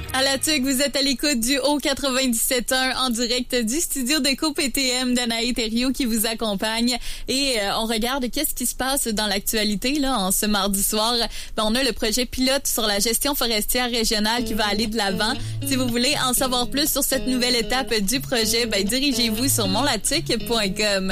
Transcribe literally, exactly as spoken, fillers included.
À la Tuque, vous êtes à l'écoute du Haut quatre-vingt-dix-sept un en direct du studio d'Éco P T M d'Anaï Thériault qui vous accompagne. Et euh, on regarde qu'est-ce qui se passe dans l'actualité là en ce mardi soir. Ben, on a le projet pilote sur la gestion forestière régionale qui va aller de l'avant. Si vous voulez en savoir plus sur cette nouvelle étape du projet, ben, dirigez-vous sur monlatuque point com.